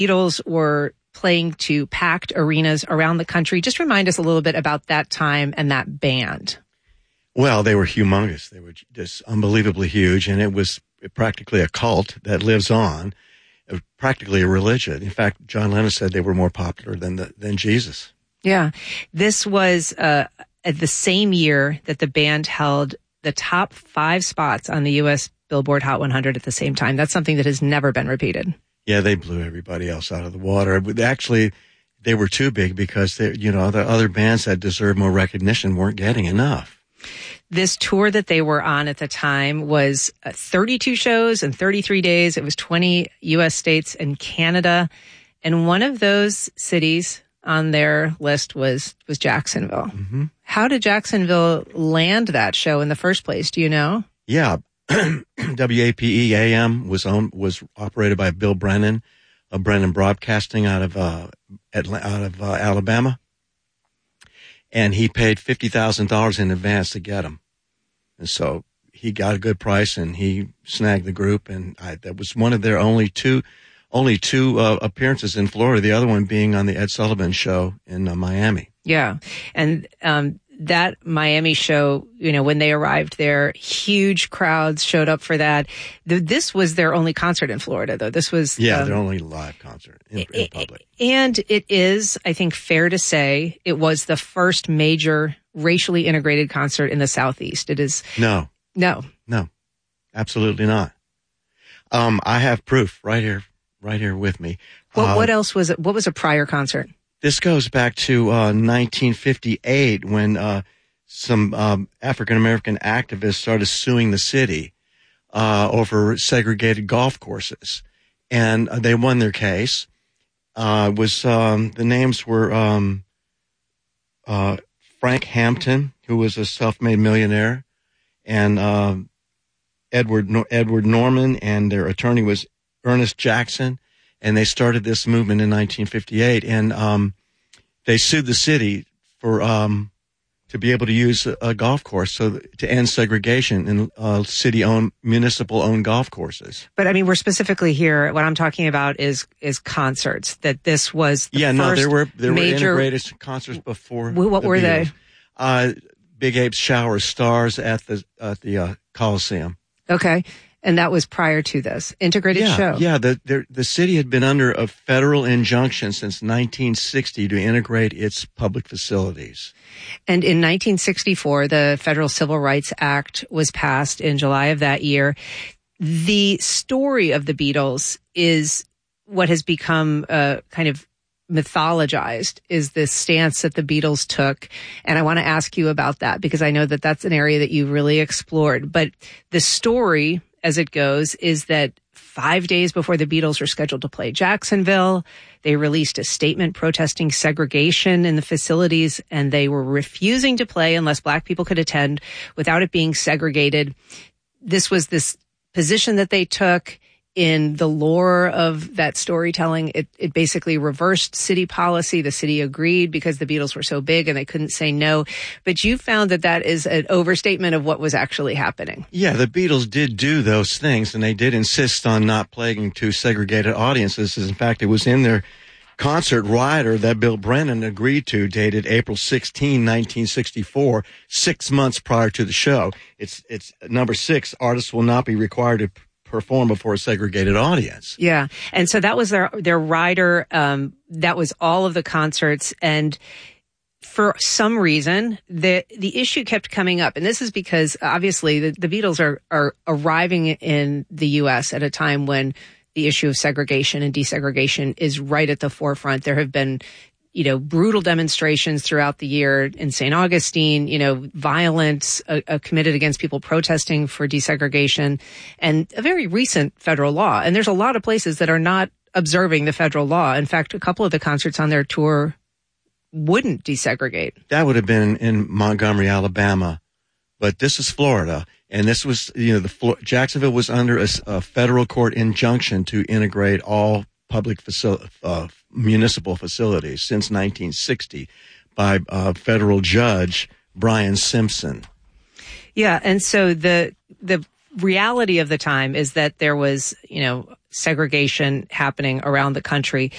Beatles were playing to packed arenas around the country. Just remind us a little bit about that time and that band. Well, they were humongous. They were just unbelievably huge, and it was practically a cult that lives on, practically a religion. In fact, John Lennon said they were more popular than Jesus. Yeah. This was at the same year that the band held the top 5 spots on the U.S. Billboard Hot 100 at the same time. That's something that has never been repeated. Yeah, they blew everybody else out of the water. Actually, they were too big because the other bands that deserved more recognition weren't getting enough. This tour that they were on at the time was 32 shows in 33 days. It was 20 U.S. states and Canada. And one of those cities on their list was Jacksonville. Mm-hmm. How did Jacksonville land that show in the first place? Do you know? Yeah. WAPE AM was operated by Bill Brennan of Brennan Broadcasting out of Alabama. And he paid $50,000 in advance to get them. And so he got a good price and he snagged the group. And that was one of their only two appearances in Florida, the other one being on the Ed Sullivan Show in Miami. Yeah. And that Miami show, when they arrived there, huge crowds showed up for that. This was their only concert in Florida, though. This was their only live concert in public. And it is, I think, fair to say it was the first major racially integrated concert in the Southeast. It is no, absolutely not. I have proof right here with me. What else was it? What was a prior concert? This goes back to 1958 when some African-American activists started suing the city over segregated golf courses. And they won their case. The names were Frank Hampton, who was a self-made millionaire, and Edward Norman, and their attorney was Ernest Jackson. And they started this movement in 1958, and they sued the city for to be able to use a golf course, so to end segregation in city-owned, municipal-owned golf courses. But I mean, we're specifically here. What I'm talking about is concerts. That this was the first there were major integrated concerts before. What were they? Big Ape's Shower of Stars at the Coliseum. Okay. And that was prior to this integrated show. Yeah, the city had been under a federal injunction since 1960 to integrate its public facilities. And in 1964, the Federal Civil Rights Act was passed in July of that year. The story of the Beatles is what has become kind of mythologized, is this stance that the Beatles took. And I want to ask you about that because I know that that's an area that you really explored. But the story, as it goes, is that 5 days before the Beatles were scheduled to play Jacksonville, they released a statement protesting segregation in the facilities, and they were refusing to play unless Black people could attend without it being segregated. This was this position that they took. In the lore of that storytelling, it basically reversed city policy. The city agreed because the Beatles were so big and they couldn't say no. But you found that is an overstatement of what was actually happening. Yeah, the Beatles did do those things, and they did insist on not playing to segregated audiences. In fact, it was in their concert rider that Bill Brennan agreed to, dated April 16, 1964, 6 months prior to the show. It's number 6, artists will not be required to perform before a segregated audience. Yeah. And so that was their rider. That was all of the concerts. And for some reason, the issue kept coming up. And this is because obviously the Beatles are arriving in the U.S. at a time when the issue of segregation and desegregation is right at the forefront. There have been brutal demonstrations throughout the year in St. Augustine, violence committed against people protesting for desegregation, and a very recent federal law. And there's a lot of places that are not observing the federal law. In fact, a couple of the concerts on their tour wouldn't desegregate. That would have been in Montgomery, Alabama. But this is Florida. And this was, Jacksonville was under a federal court injunction to integrate all public municipal facilities since 1960 by federal judge Brian Simpson. Yeah, and so the reality of the time is that there was, segregation happening around the country.